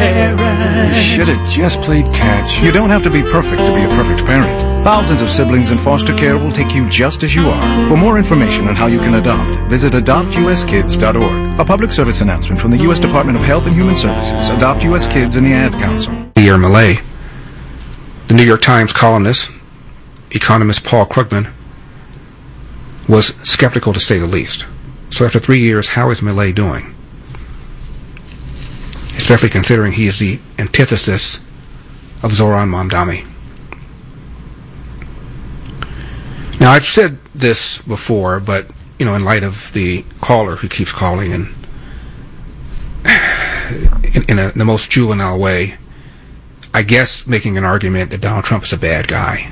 parent. You should have just played catch. You don't have to be perfect to be a perfect parent. Thousands of siblings in foster care will take you just as you are. For more information on how you can adopt, visit adoptuskids.org. A public service announcement from the U.S. Department of Health and Human Services, Adopt U.S. Kids, and the Ad Council. Pierre Millet. The New York Times columnist, economist Paul Krugman, was skeptical to say the least. So after 3 years, how is Millet doing? Especially considering he is the antithesis of Zoran Mamdani. Now, I've said this before, but, in light of the caller who keeps calling and in the most juvenile way, I guess making an argument that Donald Trump is a bad guy.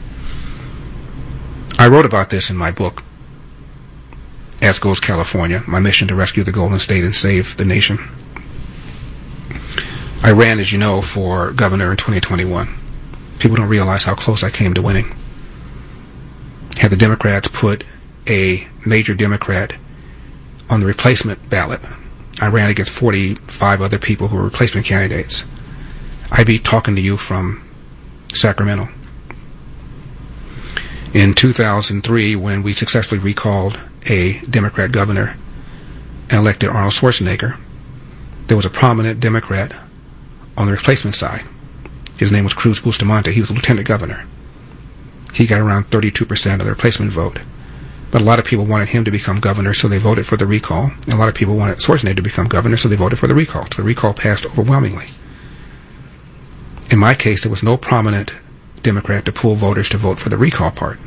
I wrote about this in my book, As Goes California, my mission to rescue the Golden State and save the nation. I ran, as you know, for governor in 2021. People don't realize how close I came to winning. Had the Democrats put a major Democrat on the replacement ballot, I ran against 45 other people who were replacement candidates. I'd be talking to you from Sacramento. In 2003, when we successfully recalled a Democrat governor and elected Arnold Schwarzenegger, there was a prominent Democrat on the replacement side. His name was Cruz Bustamante. He was a lieutenant governor. He got around 32% of the replacement vote. But a lot of people wanted him to become governor, so they voted for the recall. And a lot of people wanted Schwarzenegger to become governor, so they voted for the recall. So the recall passed overwhelmingly. In my case, there was no prominent Democrat to pull voters to vote for the recall part.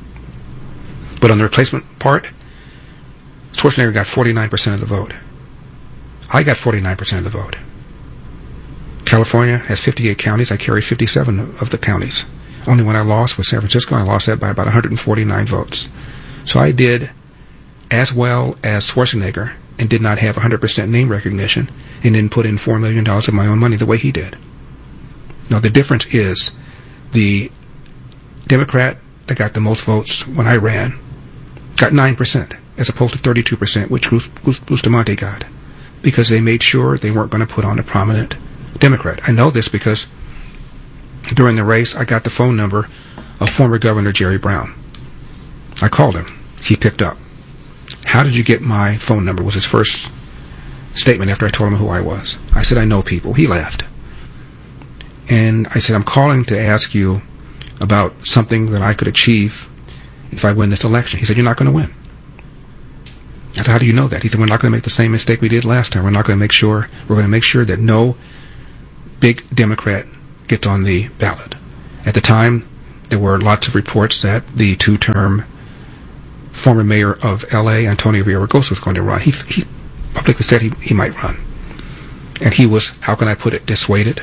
But on the replacement part, Schwarzenegger got 49% of the vote. I got 49% of the vote. California has 58 counties. I carry 57 of the counties. Only one I lost was San Francisco, and I lost that by about 149 votes. So I did as well as Schwarzenegger and did not have 100% name recognition and didn't put in $4 million of my own money the way he did. Now, the difference is the Democrat that got the most votes when I ran got 9%, as opposed to 32%, which Bustamante got, because they made sure they weren't going to put on a prominent Democrat. I know this because during the race, I got the phone number of former Governor Jerry Brown. I called him. He picked up. "How did you get my phone number?" was his first statement after I told him who I was. I said, "I know people." He laughed. And I said, "I'm calling to ask you about something that I could achieve if I win this election." He said, "You're not going to win." I said, "How do you know that?" He said, "We're not going to make the same mistake we did last time. We're going to make sure that no big Democrat gets on the ballot." At the time, there were lots of reports that the two-term former mayor of L.A., Antonio Villaraigosa, was going to run. He publicly said he might run. And he was, how can I put it, dissuaded.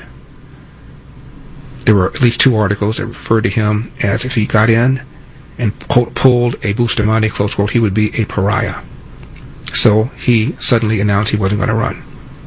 There were at least 2 articles that referred to him as, if he got in and, quote, pulled a Bustamante, close quote, he would be a pariah. So he suddenly announced he wasn't going to run.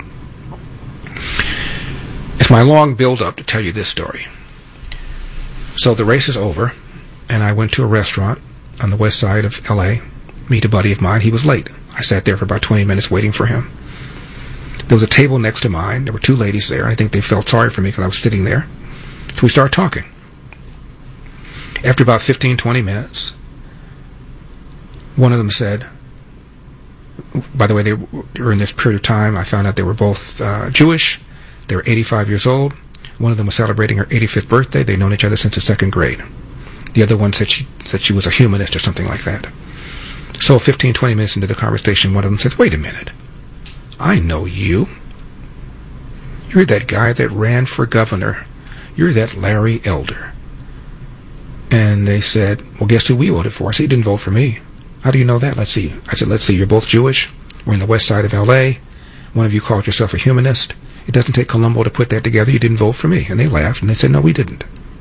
It's my long build-up to tell you this story. So the race is over, and I went to a restaurant on the west side of L.A., meet a buddy of mine. He was late. I sat there for about 20 minutes waiting for him. There was a table next to mine. There were 2 ladies there. I think they felt sorry for me because I was sitting there. So we started talking. After about 15, 20 minutes, one of them said, by the way, during this period of time, I found out they were both Jewish. They were 85 years old. One of them was celebrating her 85th birthday. They'd known each other since the 2nd grade. The other one said she was a humanist or something like that. So 15, 20 minutes into the conversation, one of them says, "Wait a minute. I know you. You're that guy that ran for governor. You're that Larry Elder." And they said, "Well, guess who we voted for?" I said, "You didn't vote for me." "How do you know that?" "Let's see." I said, "Let's see. You're both Jewish. We're in the west side of L.A. One of you called yourself a humanist. It doesn't take Colombo to put that together. You didn't vote for me." And they laughed, and they said, "No, we didn't."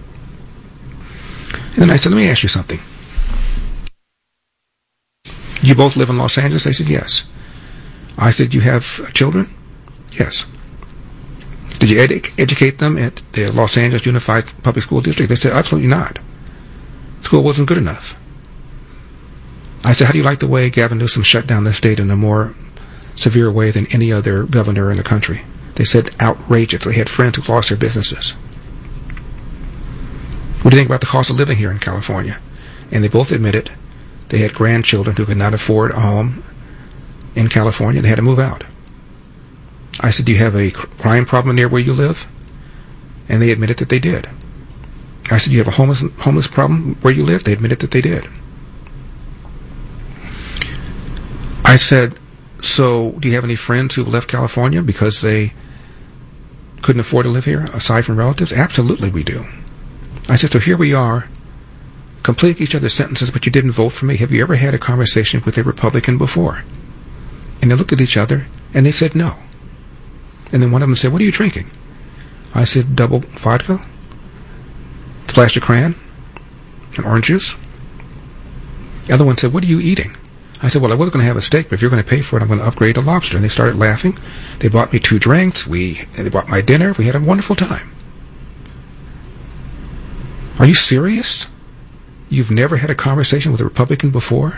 And then I said, "Let me ask you something. You both live in Los Angeles?" They said, "Yes." I said, "You have children?" "Yes." "Did you educate them at the Los Angeles Unified Public School District?" They said, "Absolutely not. School wasn't good enough." I said, "How do you like the way Gavin Newsom shut down the state in a more severe way than any other governor in the country?" They said outrageous. They had friends who lost their businesses. What do you think about the cost of living here in California? And they both admitted they had grandchildren who could not afford a home in California. They had to move out. I said, do you have a crime problem near where you live? And they admitted that they did. I said, do you have a homeless problem where you live? They admitted that they did. I said, so do you have any friends who left California because they couldn't afford to live here, aside from relatives? Absolutely we do. I said, so here we are, completing each other's sentences, but you didn't vote for me. Have you ever had a conversation with a Republican before? And they looked at each other, and they said no. And then one of them said, what are you drinking? I said, double vodka, splash of crayon, and orange juice. The other one said, what are you eating? I said, well, I wasn't going to have a steak, but if you're going to pay for it, I'm going to upgrade to lobster. And they started laughing. They bought me 2 drinks. They bought my dinner. We had a wonderful time. Are you serious? You've never had a conversation with a Republican before?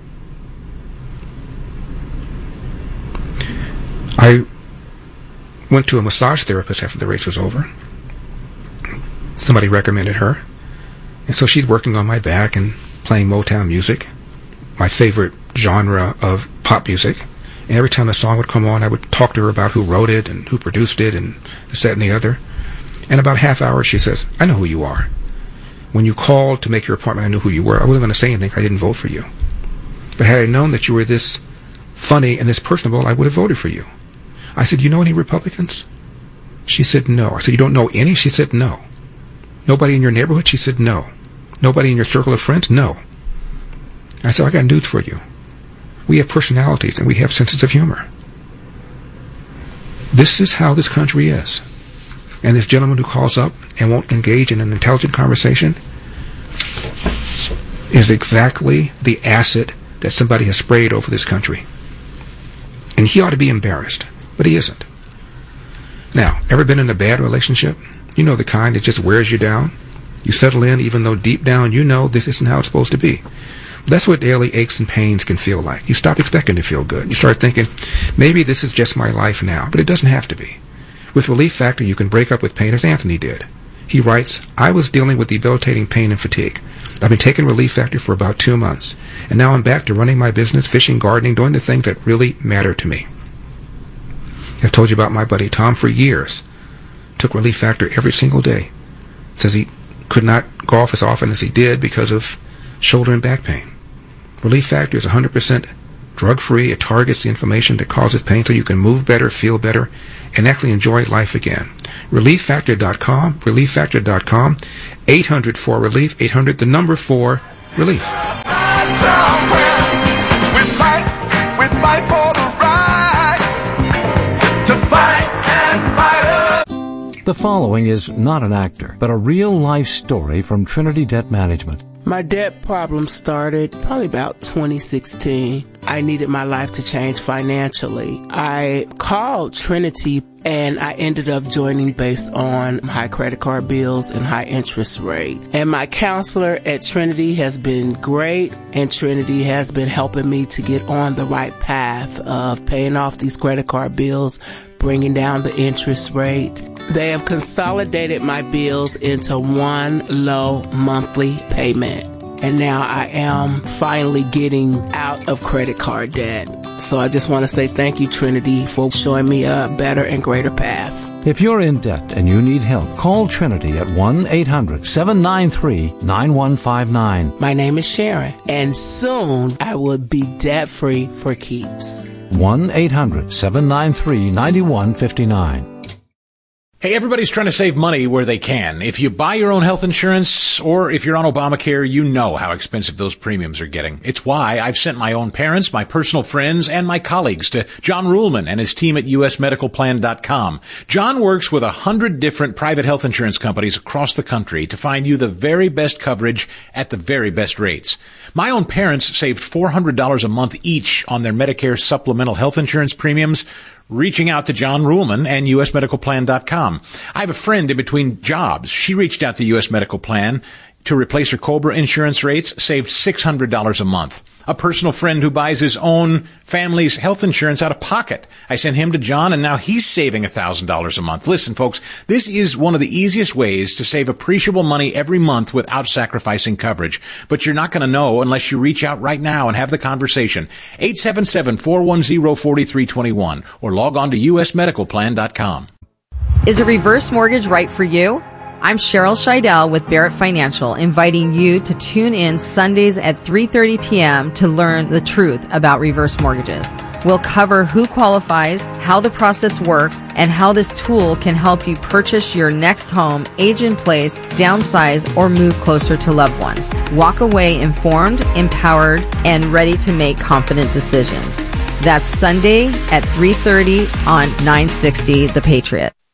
I went to a massage therapist after the race was over. Somebody recommended her. And so she's working on my back and playing Motown music, my favorite genre of pop music. And every time a song would come on, I would talk to her about who wrote it and who produced it and this, that, and the other. And about half hour, she says, I know who you are. When you called to make your appointment, I knew who you were. I wasn't going to say anything. I didn't vote for you. But had I known that you were this funny and this personable, I would have voted for you. I said, you know any Republicans? She said, no. I said, you don't know any? She said, no. Nobody in your neighborhood? She said, no. Nobody in your circle of friends? No. I said, I got news for you. We have personalities and we have senses of humor. This is how this country is. And this gentleman who calls up and won't engage in an intelligent conversation is exactly the acid that somebody has sprayed over this country. And he ought to be embarrassed, but he isn't. Now, ever been in a bad relationship? You know, the kind that just wears you down. You settle in even though deep down you know this isn't how it's supposed to be. That's what daily aches and pains can feel like. You stop expecting to feel good. You start thinking, maybe this is just my life now, but it doesn't have to be. With Relief Factor, you can break up with pain as Anthony did. He writes, I was dealing with debilitating pain and fatigue. I've been taking Relief Factor for about 2 months, and now I'm back to running my business, fishing, gardening, doing the things that really matter to me. I've told you about my buddy Tom for years. Took Relief Factor every single day. Says he could not golf as often as he did because of shoulder and back pain. Relief Factor is 100% drug-free. It targets the inflammation that causes pain so you can move better, feel better, and actually enjoy life again. ReliefFactor.com, ReliefFactor.com, 800-4-RELIEF, 800, the number 4, RELIEF. We fight for the right to fight and fight. The following is not an actor, but a real-life story from Trinity Debt Management. My debt problem started probably about 2016. I needed my life to change financially. I called Trinity and I ended up joining based on high credit card bills and high interest rate. And my counselor at Trinity has been great, and Trinity has been helping me to get on the right path of paying off these credit card bills, bringing down the interest rate. They have consolidated my bills into one low monthly payment. And now I am finally getting out of credit card debt. So I just want to say thank you, Trinity, for showing me a better and greater path. If you're in debt and you need help, call Trinity at 1-800-793-9159. My name is Sharon, and soon I will be debt-free for keeps. 1-800-793-9159. Hey, everybody's trying to save money where they can. If you buy your own health insurance or if you're on Obamacare, you know how expensive those premiums are getting. It's why I've sent my own parents, my personal friends, and my colleagues to John Ruhlman and his team at usmedicalplan.com. John works with 100 different private health insurance companies across the country to find you the very best coverage at the very best rates. My own parents saved $400 a month each on their Medicare supplemental health insurance premiums, reaching out to John Ruhlman and usmedicalplan.com. I have a friend in between jobs. She reached out to US Medical Plan to replace her COBRA insurance rates saved $600 a month. A personal friend who buys his own family's health insurance out of pocket. I sent him to John, and now he's saving $1,000 a month. Listen, folks, this is one of the easiest ways to save appreciable money every month without sacrificing coverage. But you're not going to know unless you reach out right now and have the conversation. 877-410-4321 or log on to usmedicalplan.com. Is a reverse mortgage right for you? I'm Cheryl Scheidel with Barrett Financial, inviting you to tune in Sundays at 3:30 p.m. to learn the truth about reverse mortgages. We'll cover who qualifies, how the process works, and how this tool can help you purchase your next home, age in place, downsize, or move closer to loved ones. Walk away informed, empowered, and ready to make confident decisions. That's Sunday at 3:30 on 960 The Patriot.